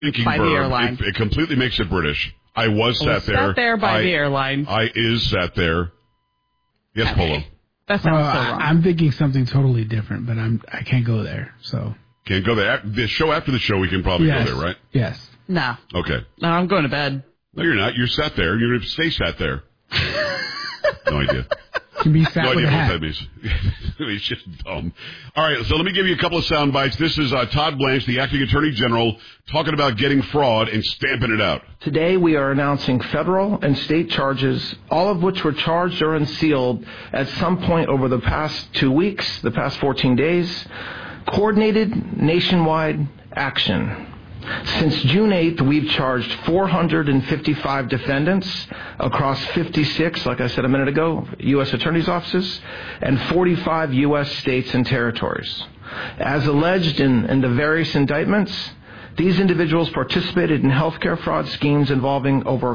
thinking by verb. The airline. It completely makes it British. I was sat there. Sat there by the airline. I is sat there. Yes, Polo. That sounds so wrong. I'm thinking something totally different, but I can't go there. So can't go there. The show after the show, we can probably go there, right? Yes. No. Okay. No, I'm going to bed. No, you're not. You're sat there. You're going to stay sat there. No idea. Can be sat no with idea a what hat. that means. It's just dumb. All right, so let me give you a couple of sound bites. This is Todd Blanche, the acting attorney general, talking about getting fraud and stamping it out. Today we are announcing federal and state charges, all of which were charged or unsealed at some point over the past 2 weeks, the past 14 days. Coordinated nationwide action. Since June 8th, we've charged 455 defendants across 56, like I said a minute ago, U.S. attorney's offices, and 45 U.S. states and territories. As alleged in the various indictments, these individuals participated in healthcare fraud schemes involving over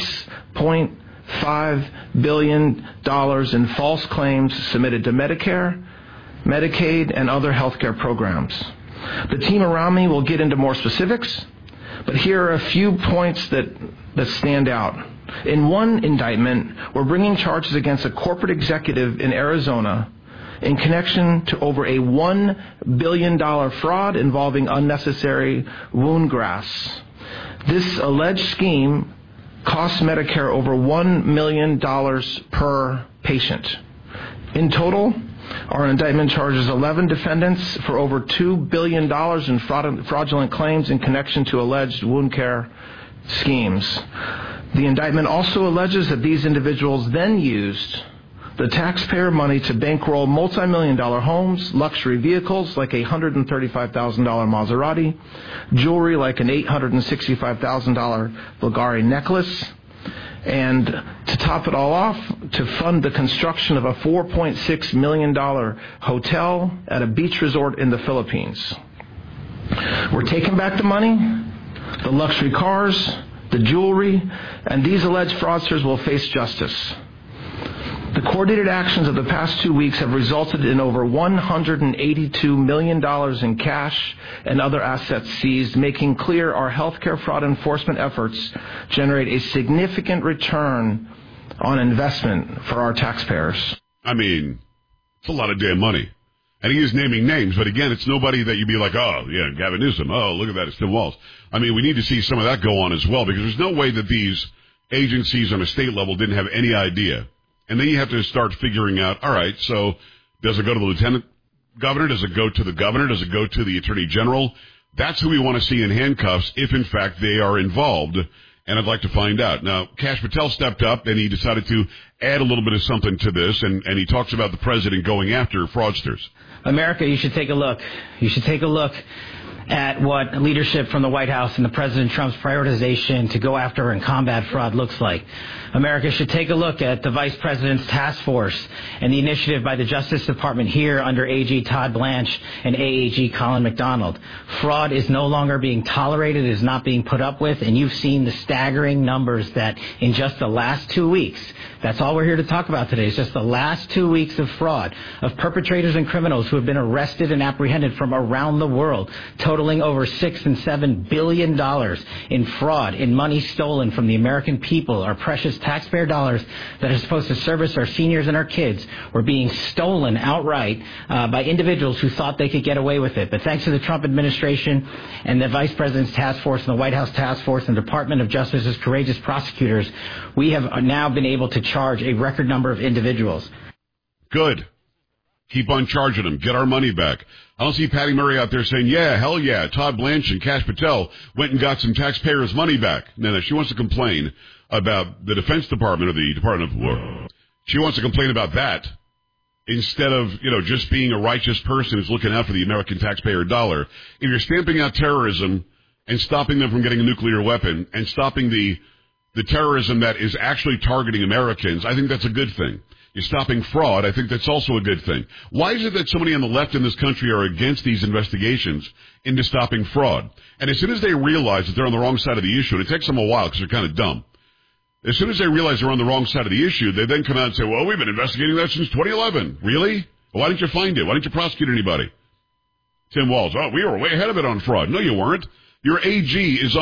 $6.5 billion in false claims submitted to Medicare, Medicaid, and other healthcare programs. The team around me will get into more specifics, but here are a few points that stand out. In one indictment, we're bringing charges against a corporate executive in Arizona in connection to over a $1 billion fraud involving unnecessary wound grafts. This alleged scheme costs Medicare over $1 million per patient. In total, our indictment charges 11 defendants for over $2 billion in fraudulent claims in connection to alleged wound care schemes. The indictment also alleges that these individuals then used the taxpayer money to bankroll multi-million-dollar homes, luxury vehicles like a $135,000 Maserati, jewelry like an $865,000 Bulgari necklace, and to top it all off, to fund the construction of a $4.6 million hotel at a beach resort in the Philippines. We're taking back the money, the luxury cars, the jewelry, and these alleged fraudsters will face justice. The coordinated actions of the past 2 weeks have resulted in over $182 million in cash and other assets seized, making clear our healthcare fraud enforcement efforts generate a significant return on investment for our taxpayers. I mean, it's a lot of damn money. And he is naming names, but again, it's nobody that you'd be like, oh, yeah, Gavin Newsom. Oh, look at that, it's Tim Walz. I mean, we need to see some of that go on as well, because there's no way that these agencies on a state level didn't have any idea. And then you have to start figuring out, all right, so does it go to the lieutenant governor? Does it go to the governor? Does it go to the attorney general? That's who we want to see in handcuffs if, in fact, they are involved. And I'd like to find out. Now, Kash Patel stepped up and he decided to add a little bit of something to this, and he talks about the president going after fraudsters. America, you should take a look. You should take a look at what leadership from the White House and the President Trump's prioritization to go after and combat fraud looks like. America should take a look at the Vice President's task force and the initiative by the Justice Department here under AG Todd Blanche and AAG Colin McDonald. Fraud is no longer being tolerated, it is not being put up with, and you've seen the staggering numbers that in just the last 2 weeks, that's all we're here to talk about today, is just the last 2 weeks of fraud, of perpetrators and criminals who have been arrested and apprehended from around the world, totaling over $6 and $7 billion in fraud, in money stolen from the American people, our precious taxpayer dollars that are supposed to service our seniors and our kids were being stolen outright by individuals who thought they could get away with it. But thanks to the Trump administration and the Vice President's task force and the White House task force and the Department of Justice's courageous prosecutors, we have now been able to charge a record number of individuals. Good. Keep on charging them. Get our money back. I don't see Patty Murray out there saying, yeah, hell yeah, Todd Blanche and Kash Patel went and got some taxpayers' money back. No, she wants to complain about the Defense Department or the Department of War. She wants to complain about that instead of, just being a righteous person who's looking out for the American taxpayer dollar. If you're stamping out terrorism and stopping them from getting a nuclear weapon and stopping the terrorism that is actually targeting Americans, I think that's a good thing. You're stopping fraud. I think that's also a good thing. Why is it that so many on the left in this country are against these investigations into stopping fraud? And as soon as they realize that they're on the wrong side of the issue, and it takes them a while because they're kind of dumb, as soon as they realize they're on the wrong side of the issue, they then come out and say, well, we've been investigating that since 2011. Really? Why didn't you find it? Why didn't you prosecute anybody? Tim Walz, oh, we were way ahead of it on fraud. No, you weren't. Your AG is